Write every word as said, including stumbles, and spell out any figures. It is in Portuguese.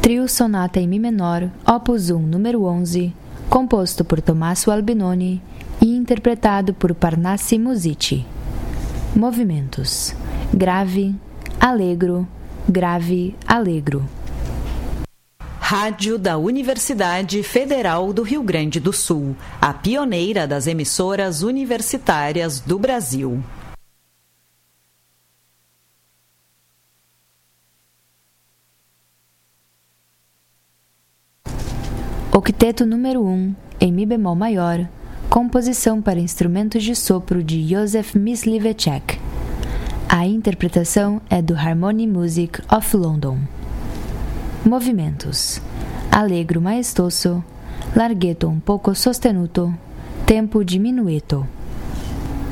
Trio Sonata em Mi menor, opus um, número onze, composto por Tommaso Albinoni e interpretado por Parnassi Musici. Movimentos: grave, allegro, grave, allegro. Rádio da Universidade Federal do Rio Grande do Sul, a pioneira das emissoras universitárias do Brasil. Octeto número um, em Mi bemol maior, composição para instrumentos de sopro de Józef Mysliveček. A interpretação é do Harmony Music of London. Movimentos: allegro maestoso, larghetto un poco sostenuto, tempo diminuito.